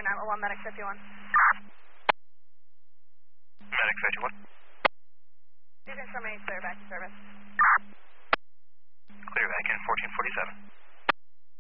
Clear 911, Medic 51. Medic 51. You can show me clear back to service. Clear back in 1447.